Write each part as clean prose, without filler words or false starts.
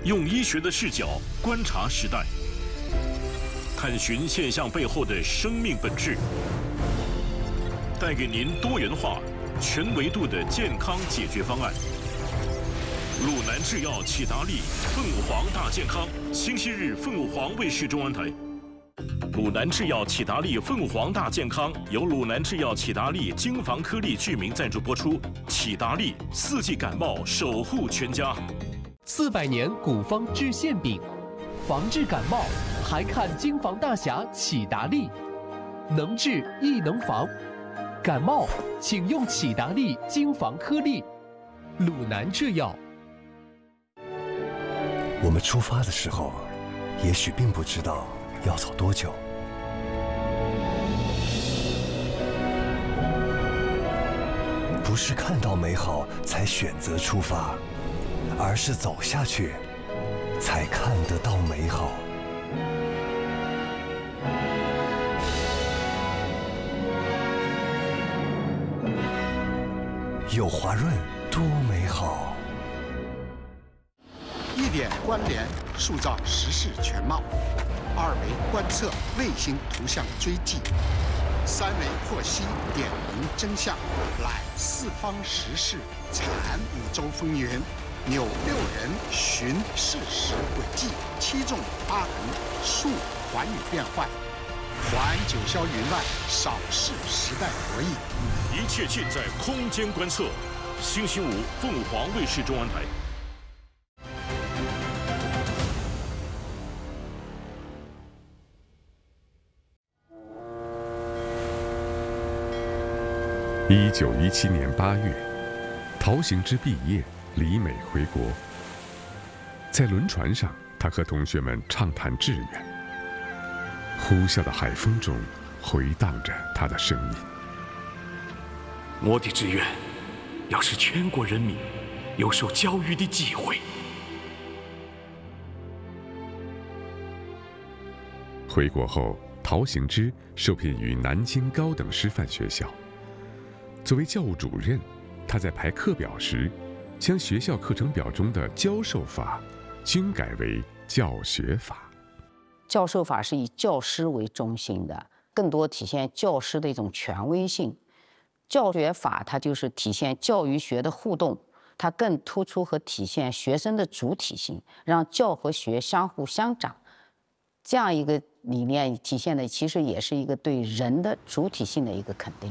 用医学的视角观察时代，探寻现象背后的生命本质，带给您多元化、全维度的健康解决方案。鲁南制药启达利凤凰大健康，星期日凤凰卫视中文台。鲁南制药启达利凤凰大健康由鲁南制药启达利精防颗粒剧名赞助播出。启达利四季感冒守护全家。 400年古方治馅饼，防治感冒还看京防大侠启达利，能治亦能防。感冒请用启达利京防颗粒。鲁南制药。 我们出发的时候，也许并不知道要走多久。不是看到美好才选择出发，而是走下去才看得到美好。有华润多美好。 1点关联，塑造时事全貌；2维观测，卫星图像追迹；3维获悉，点明真相，览四方时事，阐五洲风云，纽6人，寻事实轨迹，7纵8横，述寰宇变幻，还九霄云外，扫视时代博弈。 一切尽在空间观测。星期五，凤凰卫视中文台。 1917年8月，陶行知毕业，离美回国。在轮船上，他和同学们畅谈志愿。呼啸的海风中，回荡着他的声音。 我的志愿，要使全国人民有受教育的机会。 回国后，陶行知受聘于南京高等师范学校。作为教务主任，他在排课表时，将学校课程表中的教授法均改为教学法。 教授法是以教师为中心的，更多体现教师的一种权威性。教学法它就是体现教与学的互动，它更突出和体现学生的主体性，让教和学相互相长。这样一个理念体现的其实也是一个对人的主体性的一个肯定。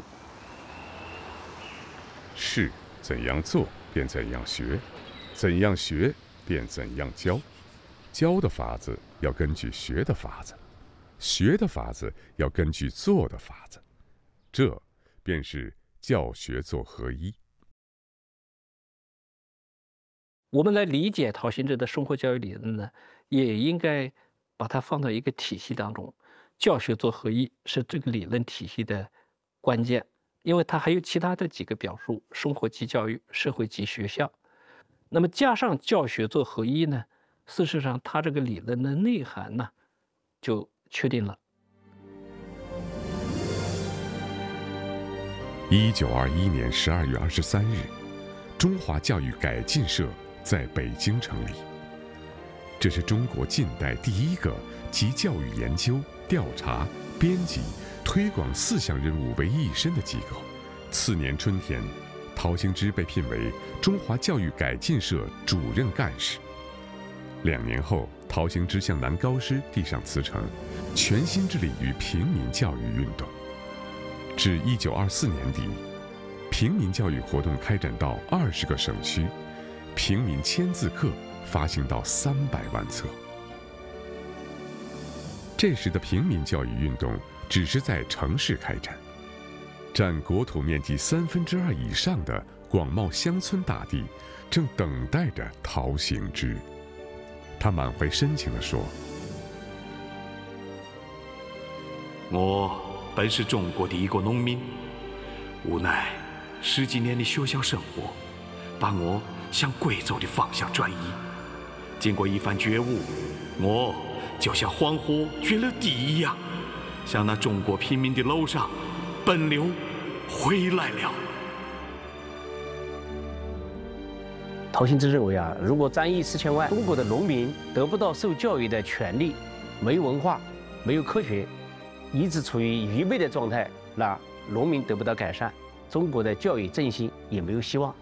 事怎样做便怎样学，怎样学便怎样教。教的法子要根据学的法子，学的法子要根据做的法子，这便是教学做合一。 我们来理解陶行知的生活教育理论呢，也应该把它放到一个体系当中。教学做合一是这个理论体系的关键，因为它还有其他的几个表述：生活即教育，社会即学校。那么加上教学做合一呢，事实上它这个理论的内涵呢，就确定了。 1921年12月23日，中华教育改进社在北京成立。这是中国近代第一个集教育研究、调查、编辑、推广4项任务为一身的机构。次年春天，陶行知被聘为中华教育改进社主任干事。2年后，陶行知向男高师递上辞呈，全心致力于平民教育运动。至1924年底，平民教育活动开展到20个省区，平民签字课发行到300万册。这时的平民教育运动只是在城市开展，占国土面积2/3以上的广袤乡村大地正等待着陶行知。他满怀深情地说：“ 我本是中国的一个农民，无奈10几年的学校生活，把我向贵族的方向转移。经过一番觉悟，我就像黄河决了堤一样，向那中国平民的楼上奔流回来了。” 陶行知认为啊，如果3亿4千万中国的农民得不到受教育的权利，没文化，没有科学，一直处于愚昧的状态，那农民得不到改善，中国的教育振兴也没有希望。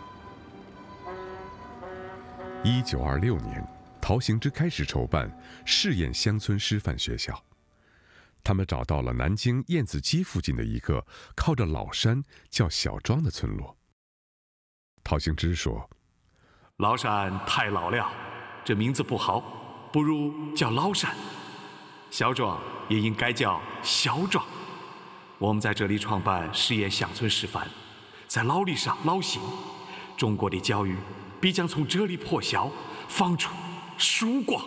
1926年，陶行知开始筹办试验乡村师范学校。他们找到了南京燕子矶附近的一个靠着老山叫小庄的村落。陶行知说：“ 老山太老了，这名字不好，不如叫老山。小庄也应该叫小庄。我们在这里创办试验乡村师范，在劳力上劳心，中国的教育必将从这里破晓，放出曙光。”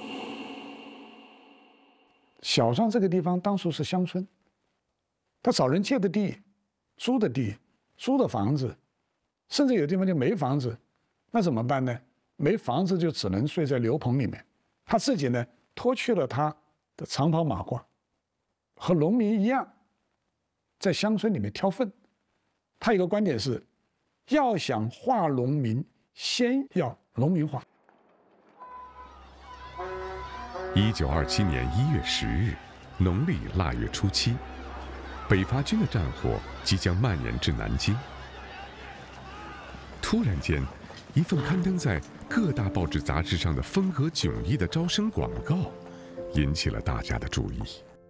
小庄这个地方当初是乡村，他找人借的地、租的地、租的房子，甚至有地方就没房子，那怎么办呢？没房子就只能睡在牛棚里面。他自己呢，脱去了他的长袍马褂，和农民一样，在乡村里面挑粪。他有个观点是，要想化农民，先要农民化。 1927年1月10日，农历腊月初7，北伐军的战火即将蔓延至南京。突然间，一份刊登在各大报纸杂志上的风格迥异的招生广告，引起了大家的注意。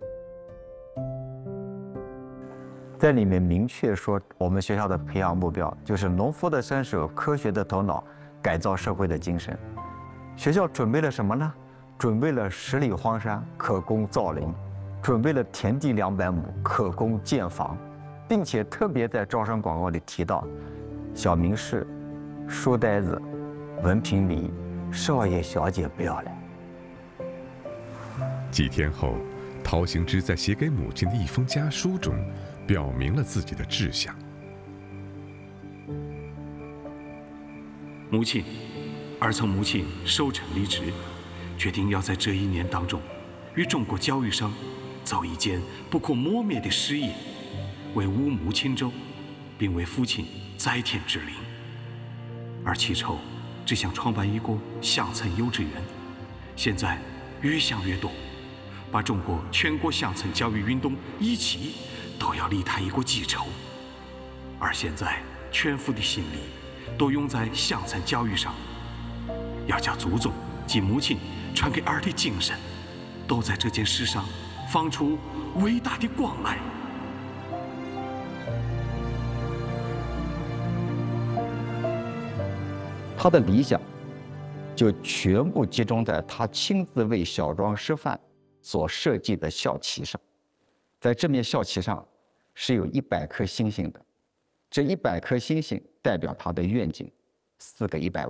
在里面明确说，我们学校的培养目标就是农夫的身手、科学的头脑、改造社会的精神。学校准备了什么呢？准备了10里荒山，可供造林；准备了田地200亩，可供建房，并且特别在招生广告里提到，小明士、书呆子、文凭迷、少爷小姐不要来。 几天后，陶行知在写给母亲的一封家书中，表明了自己的志向。 母亲，儿曾母亲受臣离职，决定要在这1年当中，与中国教育上走一件不可磨灭的事业，为吾母亲州，并为父亲在天之灵。而其筹只想创办一个乡村幼稚园，现在越想越多，把中国全国乡村教育运动一起都要离他一个记仇。而现在全副的心力都用在乡村教育上，要叫祖宗及母亲传给儿的精神，都在这件事上放出伟大的光来。 他的理想就全部集中在他亲自为小庄师范所设计的校旗上。在这面校旗上是有100颗星星的，这100颗星星代表他的愿景，4个100万。